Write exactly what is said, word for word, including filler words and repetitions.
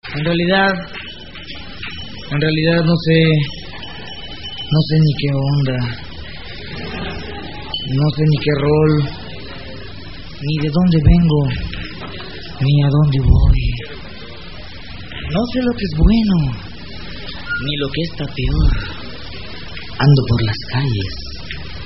En realidad, en realidad no sé, no sé ni qué onda, no sé ni qué rol, ni de dónde vengo, ni a dónde voy. No sé lo que es bueno, ni lo que está peor. Ando por las calles